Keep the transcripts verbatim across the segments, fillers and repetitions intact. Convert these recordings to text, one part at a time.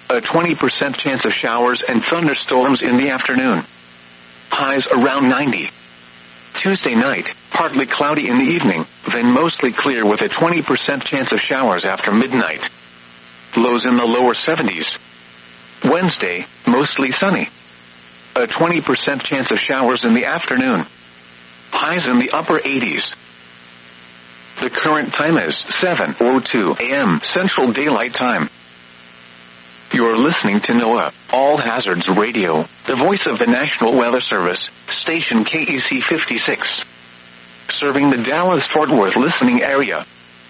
A twenty percent chance of showers and thunderstorms in the afternoon. Highs around ninety. Tuesday night, partly cloudy in the evening, then mostly clear with a twenty percent chance of showers after midnight. Lows in the lower seventies. Wednesday, mostly sunny. A twenty percent chance of showers in the afternoon. Highs in the upper eighties. The current time is seven oh two a.m. Central Daylight Time. You're listening to NOAA, All Hazards Radio, the voice of the National Weather Service, station K E C fifty-six. Serving the Dallas-Fort Worth listening area.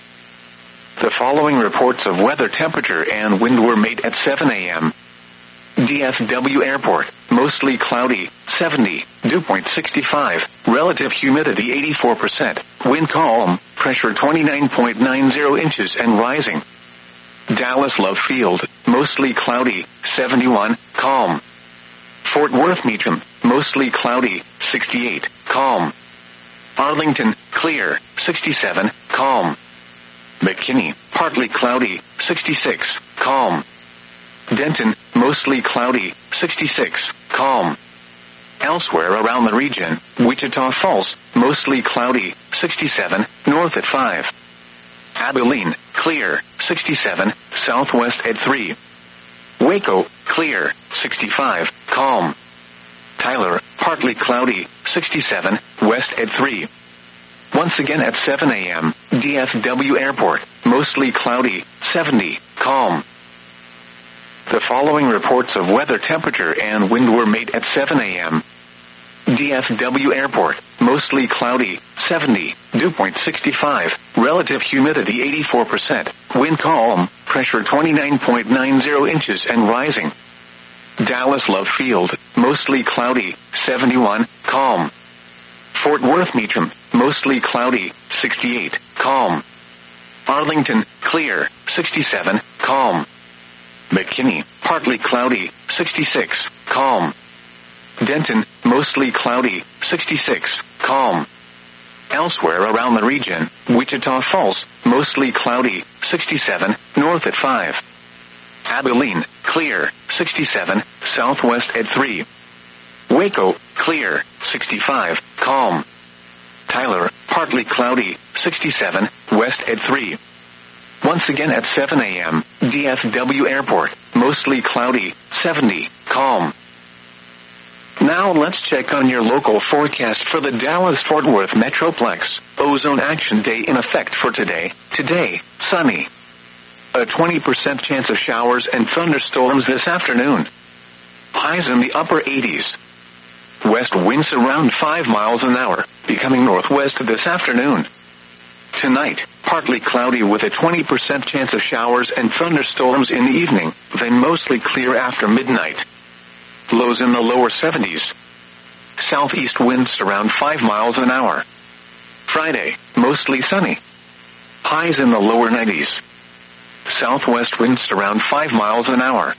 The following reports of weather temperature and wind were made at seven a.m. D F W Airport, mostly cloudy, seventy, dew point sixty-five, relative humidity eighty-four percent, wind calm, pressure twenty-nine point nine zero inches and rising. Dallas Love Field, mostly cloudy, seventy-one, calm. Fort Worth Meacham, mostly cloudy, sixty-eight, calm. Arlington, clear, sixty-seven, calm. McKinney, partly cloudy, sixty-six, calm. Denton, mostly cloudy, sixty-six, calm. Elsewhere around the region, Wichita Falls, mostly cloudy, sixty-seven, north at five. Abilene, clear, sixty-seven, southwest at three. Waco, clear, sixty-five, calm. Tyler, partly cloudy, sixty-seven, west at three. Once again at seven a.m., D F W Airport, mostly cloudy, seventy, calm. The following reports of weather temperature and wind were made at seven a.m. D F W Airport, mostly cloudy, seventy, dew point sixty-five, relative humidity eighty-four percent, wind calm, pressure twenty-nine point nine zero inches and rising. Dallas Love Field, mostly cloudy, seventy-one, calm. Fort Worth Meacham, mostly cloudy, sixty-eight, calm. Arlington, clear, sixty-seven, calm. McKinney, partly cloudy, sixty-six, calm. Denton, mostly cloudy, sixty-six, calm. Elsewhere around the region, Wichita Falls, mostly cloudy, sixty-seven, north at five. Abilene, clear, sixty-seven, southwest at three. Waco, clear, sixty-five, calm. Tyler, partly cloudy, sixty-seven, west at three. Once again at seven a.m., D F W Airport, mostly cloudy, seventy, calm. Now let's check on your local forecast for the Dallas-Fort Worth Metroplex. Ozone Action Day in effect for today. Today, sunny. A twenty percent chance of showers and thunderstorms this afternoon. Highs in the upper eighties. West winds around five miles an hour, becoming northwest this afternoon. Tonight, partly cloudy with a twenty percent chance of showers and thunderstorms in the evening, then mostly clear after midnight. Lows in the lower seventies. Southeast winds around five miles an hour. Friday, mostly sunny. Highs in the lower nineties. Southwest winds around five miles an hour.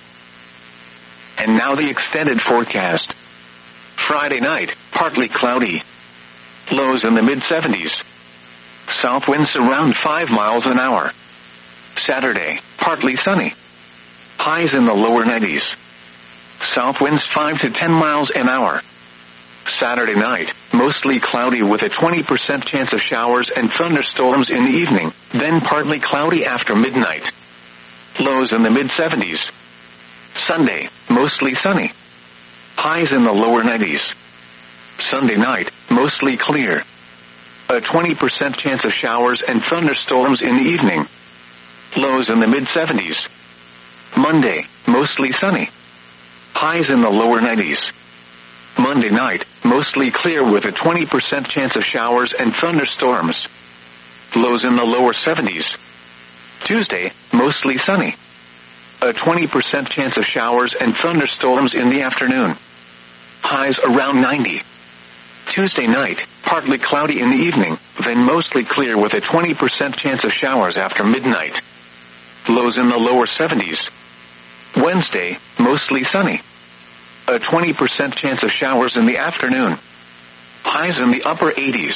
And now the extended forecast. Friday night, partly cloudy. Lows in the mid seventies. South winds around five miles an hour. Saturday, partly sunny. Highs in the lower nineties. South winds five to ten miles an hour. Saturday night, mostly cloudy with a twenty percent chance of showers and thunderstorms in the evening, then partly cloudy after midnight. Lows in the mid seventies. Sunday, mostly sunny. Highs in the lower nineties. Sunday night, mostly clear. A twenty percent chance of showers and thunderstorms in the evening. Lows in the mid seventies. Monday, mostly sunny. Highs in the lower nineties. Monday night, mostly clear with a twenty percent chance of showers and thunderstorms. Lows in the lower seventies. Tuesday, mostly sunny. A twenty percent chance of showers and thunderstorms in the afternoon. Highs around ninety. Tuesday night, partly cloudy in the evening, then mostly clear with a twenty percent chance of showers after midnight. Lows in the lower seventies. Wednesday, mostly sunny. A twenty percent chance of showers in the afternoon. Highs in the upper eighties.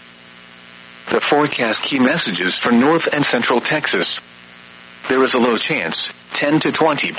The forecast key messages for North and Central Texas. There is a low chance, ten to twenty